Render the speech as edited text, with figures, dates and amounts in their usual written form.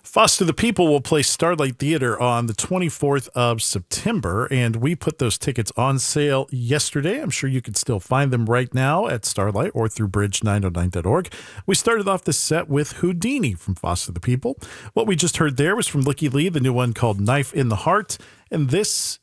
Foster the People will play Starlight Theater on the 24th of September, and we put those tickets on sale yesterday. I'm sure you can still find them right now at Starlight or through bridge909.org. We started off this set with Houdini from Foster the People. What we just heard there was from Licky Lee, the new one called Knife in the Heart, and this